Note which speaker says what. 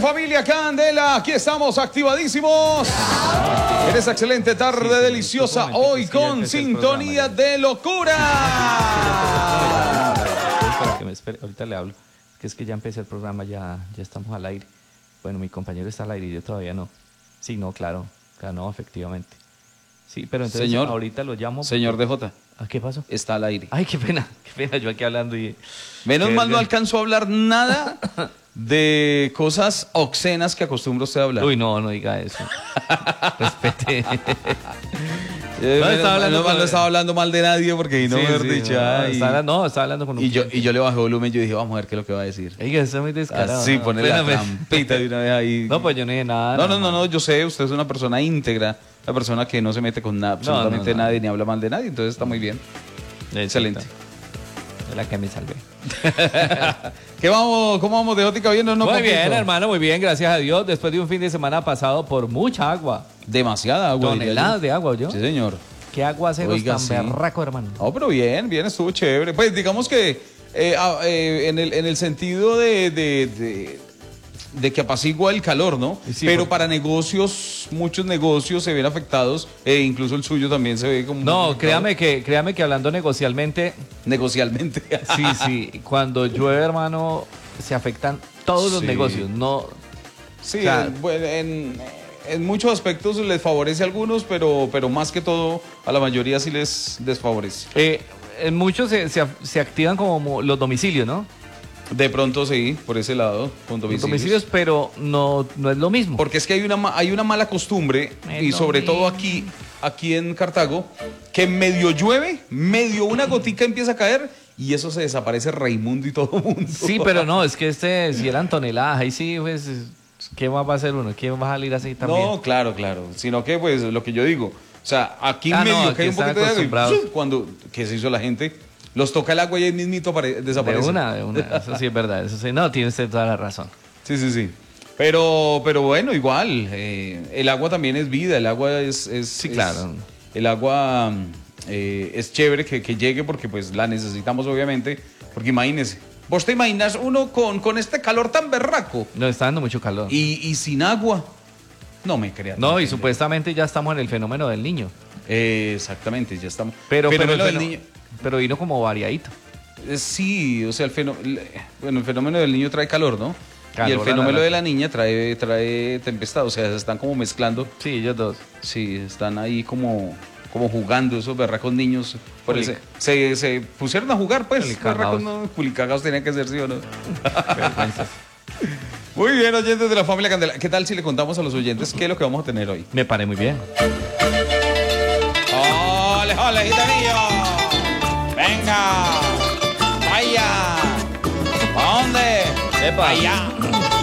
Speaker 1: familia Candela, aquí estamos activadísimos en esta excelente tarde deliciosa, hoy con sintonía de locura.
Speaker 2: Que me espere, ahorita le hablo, que es que ya empecé el programa, ya estamos al aire. Bueno, mi compañero está al aire y yo todavía no. Sí, no, claro, no, efectivamente. Sí, pero entonces
Speaker 1: Señor,
Speaker 2: ahorita lo llamo.
Speaker 1: Señor DJ.
Speaker 2: ¿Qué pasó?
Speaker 1: Está al aire.
Speaker 2: Ay, qué pena, yo aquí hablando y...
Speaker 1: Menos mal no alcanzó a hablar nada de cosas obscenas que acostumbra usted a hablar.
Speaker 2: Uy, no diga eso. Respete.
Speaker 1: No estaba hablando mal de nadie porque no haber dicho.
Speaker 2: Estaba hablando con un
Speaker 1: y yo le bajé volumen y yo dije, vamos a ver qué es lo que va a decir.
Speaker 2: Oiga, eso es muy descarado.
Speaker 1: Sí, pone la trampita de una vez ahí.
Speaker 2: No, pues yo no dije nada.
Speaker 1: No, yo sé, usted es una persona íntegra, una persona que no se mete con nada, absolutamente nadie, ni habla mal de nadie, entonces está muy bien. Excelente.
Speaker 2: De la que me salvé.
Speaker 1: ¿Cómo vamos de ótica? ¿Bien o no?
Speaker 2: Muy bien, hermano, muy bien, gracias a Dios. Después de un fin de semana pasado por mucha agua.
Speaker 1: Demasiada agua.
Speaker 2: Toneladas de agua, ¿yo?
Speaker 1: Sí, señor.
Speaker 2: Qué aguaceros tan berraco, hermano.
Speaker 1: No, pero bien, estuvo chévere. Pues digamos que en el sentido de que apacigua el calor, ¿no?
Speaker 2: Sí,
Speaker 1: pero para negocios, muchos negocios se ven afectados, incluso el suyo también se ve como...
Speaker 2: No, créame que hablando negocialmente...
Speaker 1: Negocialmente.
Speaker 2: Sí, cuando llueve, hermano, se afectan todos los negocios, no...
Speaker 1: Sí, o sea, en muchos aspectos les favorece a algunos, pero más que todo a la mayoría sí les desfavorece.
Speaker 2: En muchos se activan como los domicilios, ¿no?
Speaker 1: De pronto sí, por ese lado, con domicilios,
Speaker 2: pero no es lo mismo.
Speaker 1: Porque es que hay una mala costumbre, y sobre todo aquí en Cartago, que medio llueve, medio una gotica empieza a caer, y eso se desaparece Raimundo y todo el mundo.
Speaker 2: Sí, pero no, es que si eran toneladas, ahí sí, pues, ¿qué más va a hacer uno? ¿Quién va a salir así también?
Speaker 1: No, claro, sino que pues lo que yo digo, o sea, aquí medio
Speaker 2: no,
Speaker 1: cae un poquito de agua y cuando, ¿qué se hizo la gente? Los toca el agua y ahí mismito desaparece.
Speaker 2: De una, eso sí es verdad, eso sí. No, tiene usted toda la razón.
Speaker 1: Sí. Pero bueno, igual, el agua también es vida, el agua
Speaker 2: sí, claro.
Speaker 1: El agua es chévere que llegue porque pues la necesitamos obviamente, porque imagínese, vos te imaginas uno con este calor tan berraco.
Speaker 2: No, está dando mucho calor.
Speaker 1: Y sin agua, no me creas.
Speaker 2: No, y supuestamente ya estamos en el fenómeno del niño.
Speaker 1: Exactamente, ya estamos.
Speaker 2: Pero
Speaker 1: del niño...
Speaker 2: Pero vino como variadito.
Speaker 1: Sí, o sea, el fenómeno del niño trae calor, ¿no?
Speaker 2: Calor,
Speaker 1: y el fenómeno de la niña trae tempestad, o sea, se están como mezclando.
Speaker 2: Sí, ellos dos.
Speaker 1: Sí, están ahí como jugando esos berracos niños. Se pusieron a jugar, pues. Berracos no, culicagados tenían que ser, ¿sí o no? Muy bien, oyentes de la familia Candela. ¿Qué tal si le contamos a los oyentes qué es lo que vamos a tener hoy?
Speaker 2: Me parece muy bien.
Speaker 1: ¡Ole, gitanillo! ¡Venga! ¡Vaya! ¿A dónde?
Speaker 2: ¡Epa!
Speaker 1: ¡Allá!